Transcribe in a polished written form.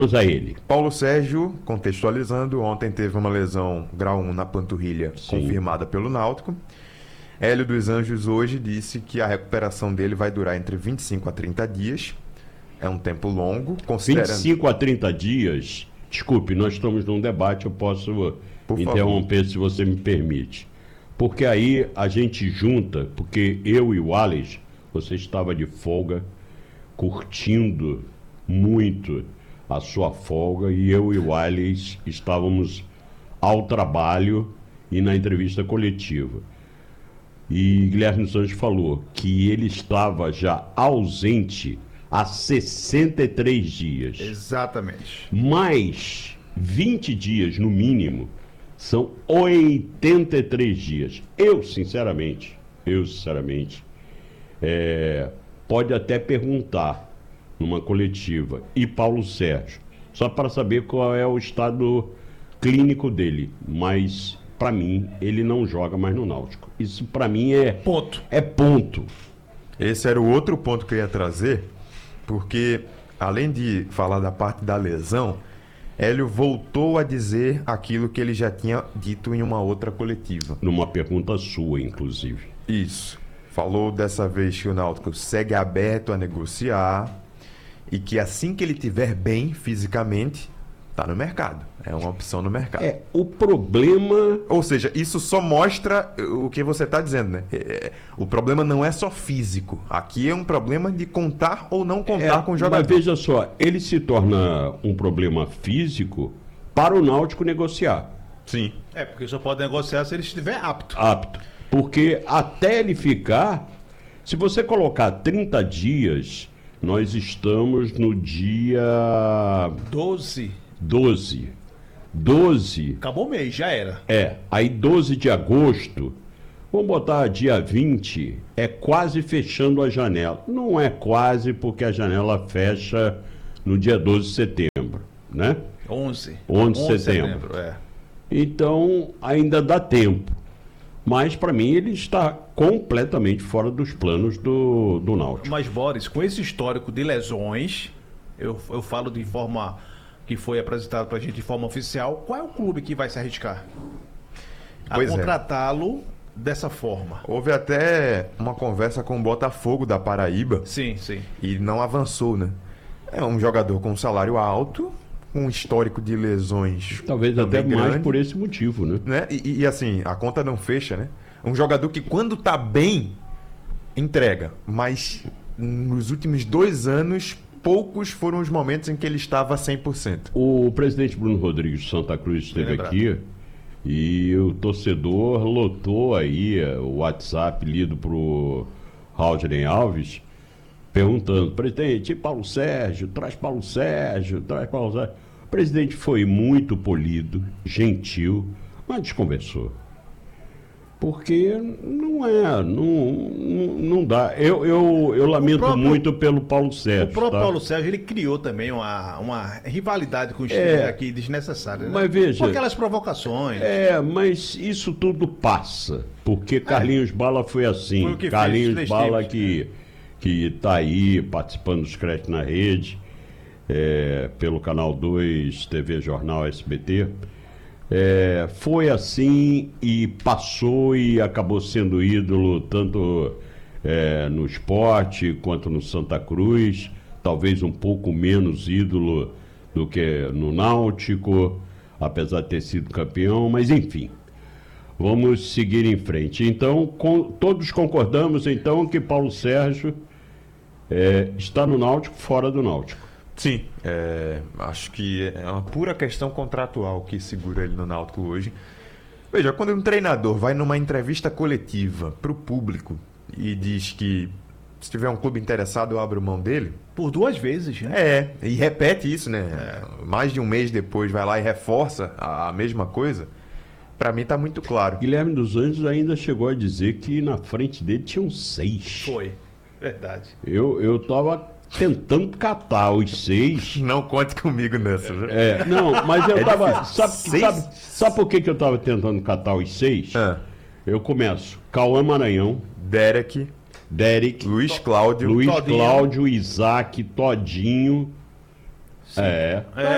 Vamos a ele. Paulo Sérgio, contextualizando, ontem teve uma lesão grau 1 na panturrilha, Sim. confirmada pelo Náutico. Hélio dos Anjos hoje disse que a recuperação dele vai durar entre 25 a 30 dias. É um tempo longo, considerando... 25 a 30 dias. Desculpe, nós estamos num debate, eu posso interromper se você me permite. Porque aí a gente junta, porque eu e o Alex, você estava de folga, curtindo muito a sua folga, e eu e o Alex estávamos ao trabalho e na entrevista coletiva. E Guilherme Santos falou que ele estava já ausente há 63 dias. Exatamente. Mais 20 dias, no mínimo, são 83 dias. Eu, sinceramente, pode até perguntar numa coletiva, e Paulo Sérgio, só para saber qual é o estado clínico dele, mas, para mim, ele não joga mais no Náutico. Isso, para mim, é ponto. É ponto. Esse era o outro ponto que eu ia trazer, porque, além de falar da parte da lesão, Hélio voltou a dizer aquilo que ele já tinha dito em uma outra coletiva. Numa pergunta sua, inclusive. Isso. Falou dessa vez que o Náutico segue aberto a negociar e que assim que ele estiver bem fisicamente, tá no mercado. É uma opção no mercado. O problema... Ou seja, isso só mostra o que você está dizendo, né? O problema não é só físico. Aqui é um problema de contar ou não contar com o jogador. Mas veja só, ele se torna um problema físico para o Náutico negociar. Sim. Porque só pode negociar se ele estiver apto. Porque até ele ficar, se você colocar 30 dias, nós estamos no dia... 12. 12. Acabou o mês, já era. Aí 12 de agosto, vamos botar dia 20, é quase fechando a janela. Não é quase, porque a janela fecha no dia 12 de setembro, né? 11 de setembro. Então, ainda dá tempo. Mas, para mim, ele está completamente fora dos planos do Náutico. Mas, Boris, com esse histórico de lesões, eu falo de forma que foi apresentado para a gente de forma oficial, qual é o clube que vai se arriscar a contratá-lo dessa forma? Houve até uma conversa com o Botafogo da Paraíba. Sim. E não avançou, né? É um jogador com um salário alto, um histórico de lesões. Talvez até mais por esse motivo, né? E assim, a conta não fecha, né? Um jogador que quando tá bem, entrega. Mas nos últimos 2 anos, poucos foram os momentos em que ele estava 100%. O presidente Bruno Rodrigues de Santa Cruz esteve aqui e o torcedor lotou aí o WhatsApp lido pro Haldney Alves, perguntando: presidente, Paulo Sérgio, traz Paulo Sérgio. O presidente foi muito polido, gentil, mas desconversou. Porque não dá. Eu lamento muito pelo Paulo Sérgio. O próprio Paulo Sérgio, ele criou também uma rivalidade com o time aqui desnecessária, né? Mas veja... Com aquelas provocações. Mas isso tudo passa. Porque Carlinhos Bala foi assim. Foi o que Carlinhos fez Bala que está aí participando dos créditos na rede, pelo Canal 2, TV Jornal SBT. Foi assim e passou e acabou sendo ídolo tanto no esporte quanto no Santa Cruz, talvez um pouco menos ídolo do que no Náutico, apesar de ter sido campeão, mas enfim, vamos seguir em frente. Então, todos concordamos então que Paulo Sérgio está no Náutico, fora do Náutico. Sim, acho que é uma pura questão contratual que segura ele no Náutico hoje. Veja, quando um treinador vai numa entrevista coletiva para o público e diz que se tiver um clube interessado eu abro mão dele... Por 2 vezes, né? E repete isso, né? Mais de um mês depois vai lá e reforça a mesma coisa. Para mim tá muito claro. Guilherme dos Anjos ainda chegou a dizer que na frente dele tinham 6. Foi, verdade. Eu tava tentando catar os 6. Não conte comigo nessa, viu? Não, mas eu tava... Sabe por que eu tava tentando catar os 6? Eu começo. Cauã Maranhão. Derek. Luiz Cláudio. Isaac, Todinho.